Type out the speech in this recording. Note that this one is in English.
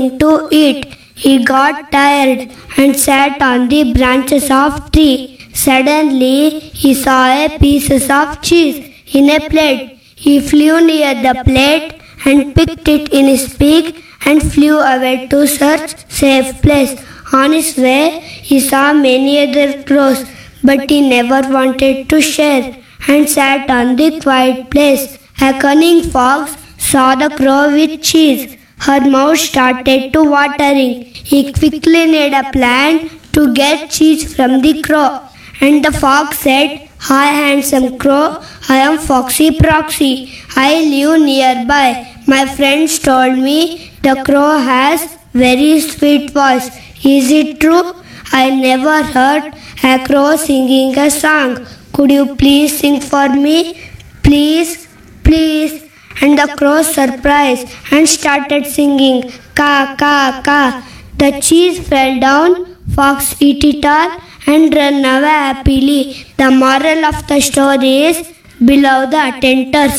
to eat. He got tired and sat on the branches of tree. Suddenly he saw a pieces of cheese in a plate. He flew near the plate and picked it in his beak and flew away to search safe place. On his way he saw many other crows, but he never wanted to share and sat on the quiet place. A cunning fox saw the crow with cheese. Her mouth started to watering. He quickly made a plan to get cheese from the crow. And the fox said, "Hi, handsome crow, I am Foxy Proxy. I live nearby. My friends told me the crow has very sweet voice. Is it true? I never heard a crow singing a song. Could you please sing for me? Please, please." And the crow surprised and started singing, "Ka, ka, ka." The cheese fell down, fox eat it all and ran away happily. The moral of the story is, below the attenders.